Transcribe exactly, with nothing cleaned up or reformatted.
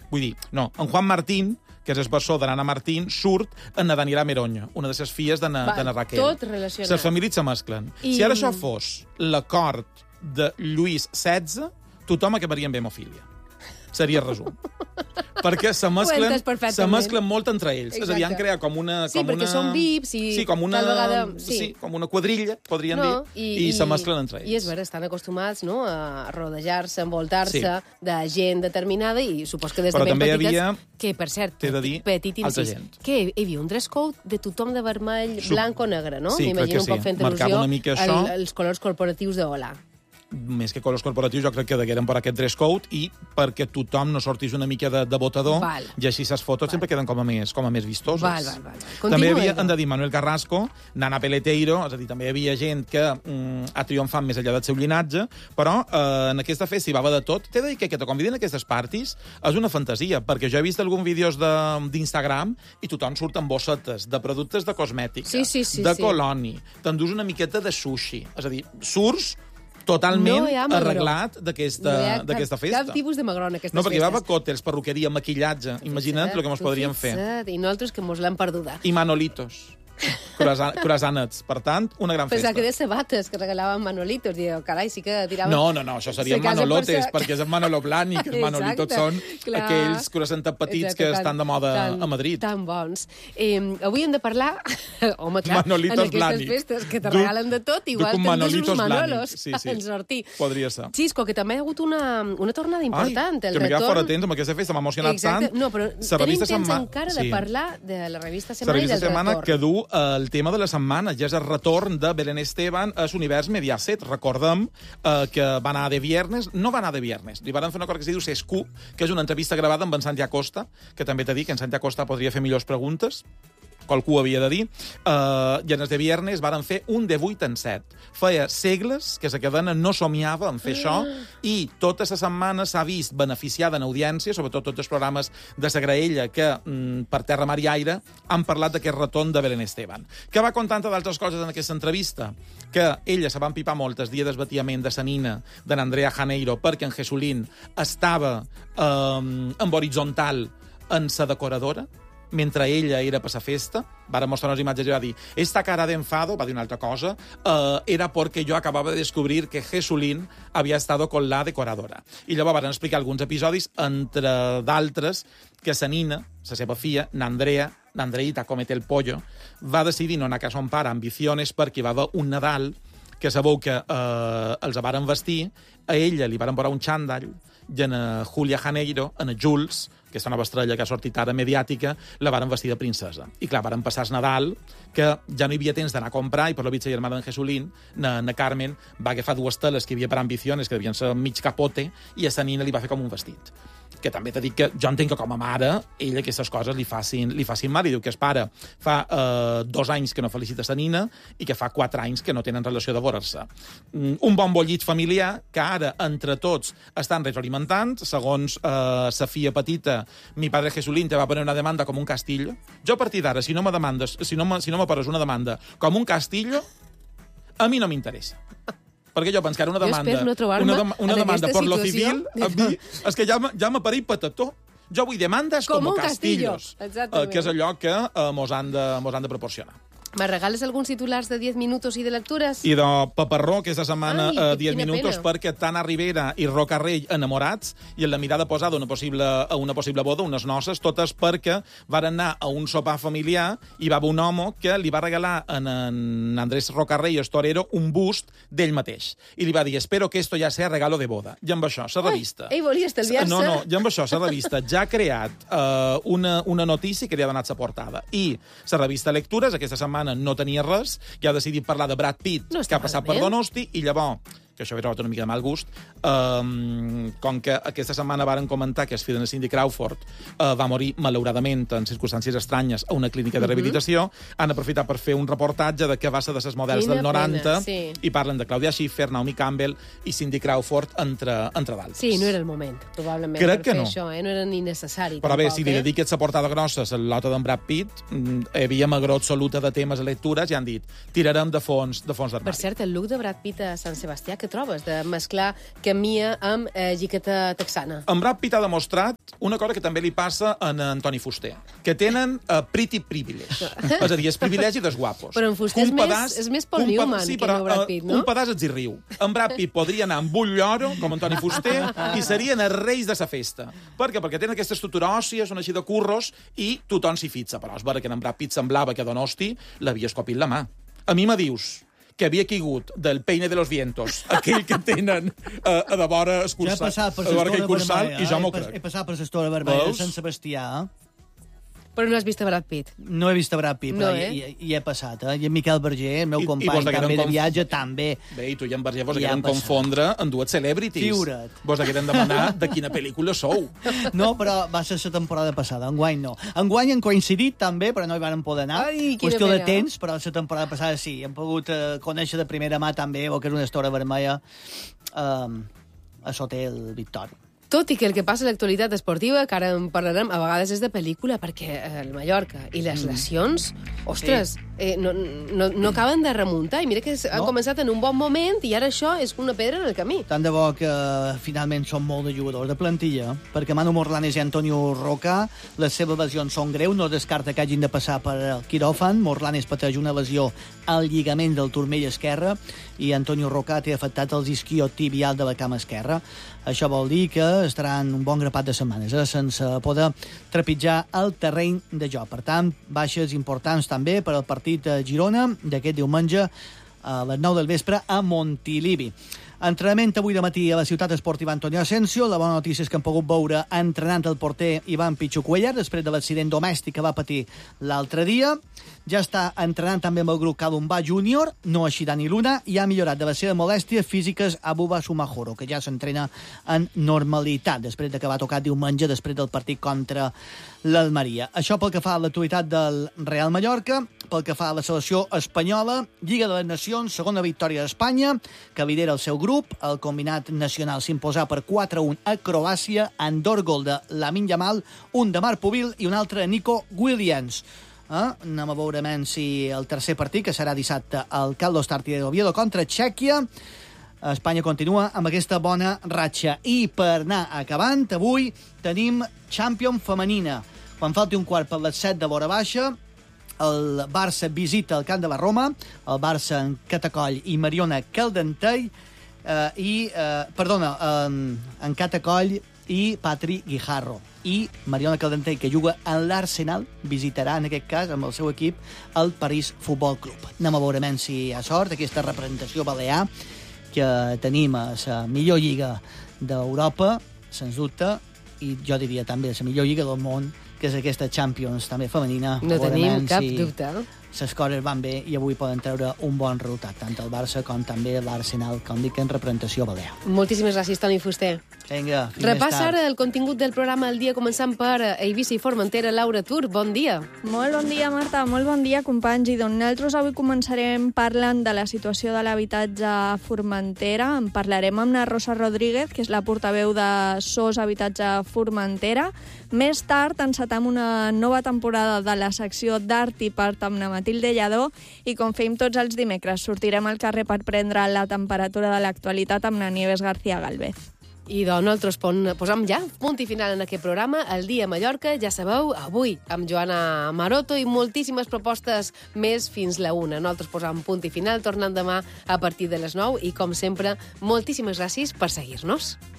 Vull dir, no, en Juan Martín, que és el bessó de Nana Martín, surt en Daniela Meroño, una de les filles de na, Va, de na Raquel. tot relacionat. Les famílies se mesclen. I... Si ara això fos la cort de Lluís setze, tothom acabaria amb hemofília. Seria resum. Perquè se mesclen, se mesclen molt entre ells. Exacte. És a dir, han creat com una... Sí, com perquè una... són V I Ps i sí, com una, tal vegada... Sí. sí, com una quadrilla, podríem no, dir, i, i se mesclen entre ells. I és vera, estan acostumats no, a rodejar-se, envoltar-se Sí. de gent determinada i supos que des Però de ben també hi petites... havia, que, per cert, t'he de dir, petit altra incís, gent. que hi havia un dress code de tothom de vermell, Sup- blanc o negre, no? Sí, crec M'imagino que un poc sí. fent Marcava al·lusió una mica això. al- als colors corporatius de Hola. Més que colors corporatius, jo crec que degueren per aquest dress code i perquè tothom no sortís una mica de, de botador, Val. i així les fotos Val. sempre queden com a més, com a més vistoses. Val, val, val. També hi havia, Continua, hem de dir, Manuel Carrasco, Nana Peleteiro, és a dir, també hi havia gent que mm, ha triomfat més enllà del seu llinatge, però eh, en aquesta festa hi va haver de tot. T'he de dir que, que te conviden a aquestes parties és una fantasia, perquè jo he vist alguns vídeos de- d'Instagram i tothom surt amb bossetes de productes de cosmètica, Sí, sí, sí, de sí. coloni, t'endús una miqueta de sushi. És a dir, surts totalment No hi ha magró. arreglat d'aquesta No hi ha cap- d'aquesta festa. Cap tipus de magró en aquestes No, perquè hi va haver festes. còctels, perruqueria, maquillatge. Imagina't el que ens podríem fer. Fixa't, I nosaltres que mos l'hem perduda. I manolitos. Croissant, croissanets. Per tant, una gran festa. Pensava que de sabates que regalaven manolitos. Diu, carai, sí que tiraven... No, no, no, això serien Se casen manolotes, per sa- perquè és el Manolo Blahnik, que els manolitos Exacte, són clar. aquells croissants petits Exacte, que tan- estan de moda tan- a Madrid. Tan bons. Eh, avui hem de parlar... Home, clar, Manolitos en aquestes Blahnik. festes que te Duc- regalen de tot, igual duc un t'endús Manolitos uns Blahnik. manolos Sí, sí. en sortir. Podria ser. Xisco, que també hi ha hagut una, una tornada important. Ai, el que m'he quedat retorn... fora temps amb aquesta festa, m'ha emocionat Exacte. tant. No, però La tenim revista temps Setmana- encara Sí. de parlar de la revista La Setmana i revista del setmana retorn. que du eh, el tema de la setmana, ja és el retorn de Belén Esteban a l'univers Mediaset. Recordem eh, que va anar de viernes, no va anar de viernes, li van fer una cosa que es diu Sescu, que és una entrevista gravada amb en Santi Acosta, que també t'he dit que en Santi Acosta podria fer millors preguntes, qualcú havia de dir, uh, i en els de viernes varen fer un de vuit en set. Feia segles que la cadena no somiava en fer això, i tota la setmana s'ha vist beneficiada en audiència, sobretot tots els programes de la graella que, mm, per terra, mar i aire, han parlat d'aquest retorn de Belén Esteban. Que va contar d'altres coses en aquesta entrevista? Que ella se va empipar molt el dia d'esbatiament de la nina d'en Andrea Janeiro perquè en Jesulín estava eh, en horitzontal en sa decoradora, mentre ella era per la festa, va mostrar unes imatges i va dir esta cara de enfado, va dir una altra cosa, uh, era porque yo acababa de descubrir que Jesulín había estado con la decoradora. I llavors van explicar alguns episodis, entre d'altres, que sa nina, la seva filla, n'Andrea, n'Andreita comete el pollo, va decidir no anar a casa son pare, ambiciones, perquè hi va haver un Nadal que sabeu que eh, els varen vestir, a ella li varen posar un xandall, i en a Julia Janeiro, en a Jules, aquesta nova estrella que ha sortit ara mediàtica, la varen vestir de princesa. I clar, varen passar el Nadal, que ja no hi havia temps d'anar a comprar, i per la vista germana d'en Jesulín, na, na Carmen, va agafar dues teles que hi havia per ambiciones, que devien ser mig capote, i a sa nina li va fer com un vestit. Que també t'he dit que jo entenc que com a mare ella aquestes coses li facin, li facin mal, i diu que es pare fa eh, dos anys que no felicita sa nina i que fa quatre anys que no tenen relació de veure-se. Mm, un bon bollit familiar que ara entre tots estan retroalimentant, segons eh, sa filla petita, mi padre Jesulín te va poner una demanda com un castillo. Jo a partir d'ara, si no me demandes, si no me, si no me poses una demanda com un castillo, a mi no m'interessa. Perquè jo penso que era una demanda, no una, dem una en demanda per lo situació. civil, a mi, és que ja, ja m'apareix patató. Jo vull demandes Com com, un castillos, castillo. eh, que és allò que eh, mos, han de, mos han de proporcionar. ¿Me regales alguns titulars de diez minutos i de lectures? I de Paparró, que aquesta setmana, Ai, eh, que- diez quina minutos, pena. perquè Tana Rivera i Roca Rell enamorats, i en la mirada posada a una possible, a una possible boda, unes noces, totes perquè van anar a un sopar familiar i va haver un home que li va regalar a en, en Andrés Roca Rell, el torero, un bust d'ell mateix. I li va dir, espero que esto ya sea regalo de boda. I amb això, la revista... Ell volia estalviar-se. No, no, i amb això, la revista ja ha creat uh, una, una notícia que li ha donat la portada. I la revista Lectures, aquesta setmana no tenia res, i ha decidit parlar de Brad Pitt, No que ha està passat malament. per Donosti, i llavors, que això havia trobat una mica de mal gust, um, com que aquesta setmana varen comentar que el fill de Cindy Crawford uh, va morir, malauradament, en circumstàncies estranyes, a una clínica de rehabilitació, uh -huh. han aprofitat per fer un reportatge de què va ser de les models Quina del noranta, pena, sí. i parlen de Claudia Schiffer, Naomi Campbell i Cindy Crawford, entre, entre d'altres. Sí, no era el moment, probablement, Crec per que fer no. això, eh? No era ni necessari. Però bé, tampoc, si li eh? dediques la portada grossa a la lota d'en Brad Pitt, mm, hi havia magró absoluta de temes a lectures i han dit, tirarem de fons de fons Per d'armari. cert, el look de Brad Pitt a Sant Sebastià, que que trobes de mesclar Camia amb eh, Giqueta Texana? En Brad Pitt ha demostrat una cosa que també li passa a Antoni Fuster, que tenen uh, pretty privilege. És a dir, és privilegi dels guapos. Però en Fuster és més, és més Paul Newman sí, que no Brad Pitt, no? Un pedaç et hi riu. En Brad Pitt podria anar amb un lloro, com Antoni Fuster, i serien els reis de sa festa. Per què? Perquè tenen aquesta estructura òssia, són així de curros, i tothom s'hi fixa. Però és vera que en Brad Pitt semblava que Donosti l'havia escopit la mà. A mi me dius que havia caigut del peine de los vientos, aquell que tenen uh, a de vora el cursal, ja he passat per l'estora vermella, i jo m'ho crec. He passat per l'estora vermella de Sant Sebastià, eh? Però no has vist a Brad Pitt? No he vist a Brad Pitt, però no, eh? hi, hi he passat, eh? I en Miquel Berger, el meu I, company, i també de conf... viatge, també. Bé, i tu i en Berger vos hagueren confondre en dues celebrities. Figura't. Vos hagueren demanar de quina pel·lícula sou. No, però va ser la temporada passada, enguany no. Enguany han coincidit també, però no hi van poder anar. Ai, qüestió de temps, però la temporada passada sí. Hem pogut eh, conèixer de primera mà també, o que és una estora vermella, eh, a l'Hotel Victòria. Tot i que el que passa a l'actualitat esportiva, que ara en parlarem, a vegades és de pel·lícula, perquè el Mallorca i les lesions, ostres, sí. eh, no, no, no acaben de remuntar. I mira que han no. començat en un bon moment i ara això és una pedra en el camí. Tant de bo que finalment són molt de jugadors de plantilla, perquè Manu Morlanes i Antonio Roca, les seves lesions són greus, no descarta que hagin de passar per el quiròfan. Morlanes pateix una lesió al lligament del turmell esquerre i Antonio Roca té afectat el isquiotibial de la cama esquerra. Això vol dir que estaran un bon grapat de setmanes eh, sense poder trepitjar el terreny de joc. Per tant, baixes importants també per al partit de Girona d'aquest diumenge a les nou del vespre a Montilivi. Entrenament avui de matí a la ciutat esportiva Antonio Asensio. La bona notícia és que hem pogut veure entrenant el porter Ivan Pichucuellar després de l'accident domèstic que va patir l'altre dia. Ja està entrenant també amb el grup Calumba Júnior, no així Dani Luna, i ha millorat de les seves molèsties físiques a Buba Sumajoro, que ja s'entrena en normalitat després de que va tocar diumenge després del partit contra l'Almeria. Això pel que fa a l'actualitat del Real Mallorca. Pel que fa a la selecció espanyola, Lliga de les Nacions, segona victòria d'Espanya, que lidera el seu grup. El combinat nacional s'imposà per quatre a un a Croàcia, amb dos gols de Lamine Yamal, un de Marc Pubil i un altre de Nico Williams. Eh? Anem a veure si el tercer partit, que serà dissabte al Caldo Starti de Oviedo contra Txèquia. Espanya continua amb aquesta bona ratxa. I per anar acabant, avui tenim Champions femenina. Quan falti un quart per les set de l'hora baixa, el Barça visita el camp de la Roma, el Barça en Catacoll i Mariona Caldentei, eh, i, eh, perdona, eh, en Catacoll i Patri Guijarro. I Mariona Caldentei, que juga en l'Arsenal, visitarà, en aquest cas, amb el seu equip, el París Futbol Club. Anem a veure si hi ha sort, aquesta representació balear, que tenim a la millor lliga d'Europa, sens dubte, i jo diria també la millor lliga del món, que és aquesta Champions també femenina. No tenim cap si dubte. Les coses van bé i avui poden treure un bon resultat, tant el Barça com també l'Arsenal, com dic, en representació balear. Moltíssimes gràcies, Toni Fuster. Vinga, fins Repassa ara el contingut del programa El dia, començant per Eivissa i Formentera. Laura Tur, bon dia. Molt bon dia, Marta, molt bon dia, companys. I doncs nosaltres avui començarem parlant de la situació de l'habitatge a Formentera. En parlarem amb la Rosa Rodríguez, que és la portaveu de SOS Habitatge Formentera. Més tard encetem una nova temporada de la secció d'Art i Part amb la Matilde Lladó i com fem tots els dimecres sortirem al carrer per prendre la temperatura de l'actualitat amb la Nieves García Galvez. I doncs nosaltres posam ja punt i final en aquest programa. El dia a Mallorca, ja sabeu, avui amb Joana Maroto i moltíssimes propostes més fins la una. Nosaltres posam punt i final, tornant demà a partir de les nou i com sempre, moltíssimes gràcies per seguir-nos.